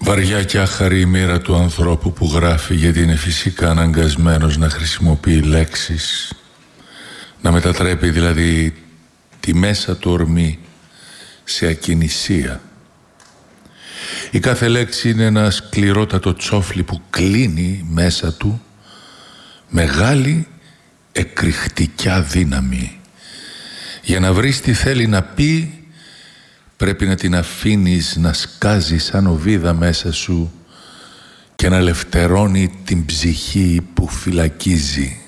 Βαριά και άχαρη η μοίρα του ανθρώπου που γράφει, γιατί είναι φυσικά αναγκασμένος να χρησιμοποιεί λέξεις, να μετατρέπει δηλαδή τη μέσα του ορμή σε ακινησία. Η κάθε λέξη είναι ένα σκληρότατο τσόφλι που κλείνει μέσα του μεγάλη εκρηκτικιά δύναμη. Για να βρεις τι θέλει να πει, πρέπει να την αφήνεις να σκάζει σαν οβίδα μέσα σου και να ελευθερώνει την ψυχή που φυλακίζει.